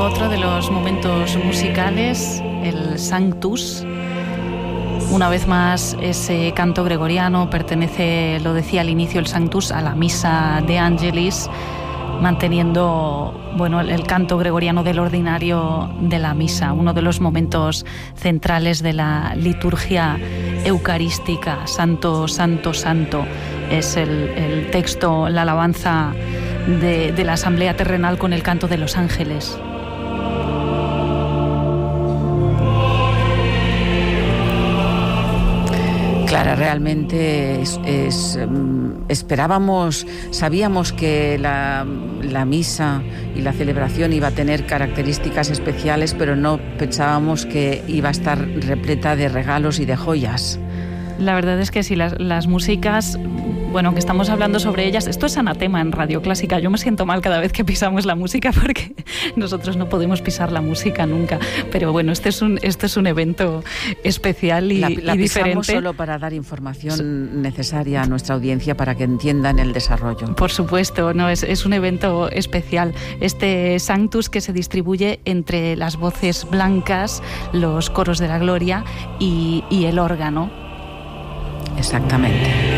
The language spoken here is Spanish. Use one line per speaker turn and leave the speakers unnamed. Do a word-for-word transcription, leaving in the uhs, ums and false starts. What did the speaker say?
Otro de los momentos musicales, el Sanctus. Una vez más, ese canto gregoriano pertenece, lo decía al inicio, el Sanctus, a la Misa de Angelis, manteniendo, bueno, el canto gregoriano del ordinario de la misa, uno de los momentos centrales de la liturgia eucarística. Santo, santo, santo es el, el texto, la alabanza de, de la asamblea terrenal con el canto de los ángeles.
Clara, realmente es, es, esperábamos, sabíamos que la, la misa y la celebración iba a tener características especiales, pero no pensábamos que iba a estar repleta de regalos y de joyas.
La verdad es que sí, las, las músicas, bueno, que estamos hablando sobre ellas, esto es anatema en Radio Clásica. Yo me siento mal cada vez que pisamos la música porque nosotros no podemos pisar la música nunca. Pero bueno, este es un, este es un evento especial y,
la, la
y diferente.
Pisamos solo para dar información necesaria a nuestra audiencia para que entiendan el desarrollo.
Por supuesto, no es, es un evento especial. Este Sanctus que se distribuye entre las voces blancas, los coros de la gloria y, y el órgano.
Exactamente.